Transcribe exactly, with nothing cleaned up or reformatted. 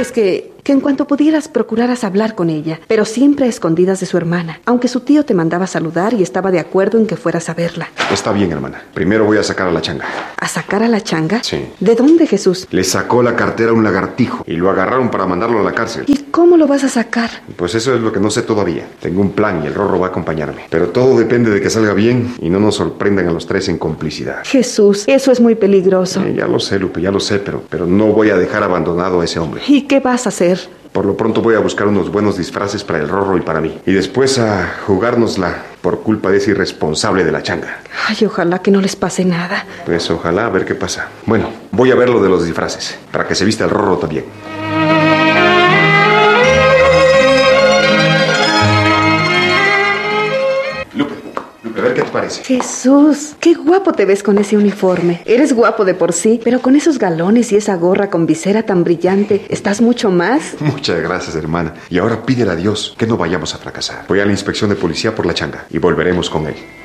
es que, que en cuanto pudieras procuraras hablar con ella, pero siempre a escondidas de su hermana, aunque su tío te mandaba saludar y estaba de acuerdo en que fueras a verla. Está bien, hermana. Primero voy a sacar a la changa. ¿A sacar a la changa? Sí. ¿De dónde, Jesús? Le sacó la cartera a un lagartijo y lo agarraron para mandarlo a la cárcel. ¿Y cómo lo vas a sacar? Pues eso es lo que no sé todavía. Tengo un plan y el Rorro va a acompañarme. Pero todo depende de que salga bien y no nos sorprendan a los tres en complicidad. Jesús, eso es muy peligroso. Eh, ya lo sé, Lupe, ya lo sé, pero, pero no voy a dejar abandonado a ese hombre. ¿Y qué vas a hacer? Por lo pronto voy a buscar unos buenos disfraces para el Rorro y para mí. Y después a jugárnosla por culpa de ese irresponsable de la changa. Ay, ojalá que no les pase nada. Pues ojalá, a ver qué pasa. Bueno, voy a ver lo de los disfraces, para que se vista el Rorro también. Lupe, Lupe, a ver qué te parece. Jesús, qué guapo te ves con ese uniforme. Eres guapo de por sí, pero con esos galones y esa gorra con visera tan brillante, ¿estás mucho más? Muchas gracias, hermana. Y ahora pídele a Dios que no vayamos a fracasar. Voy a la inspección de policía por la changa y volveremos con él.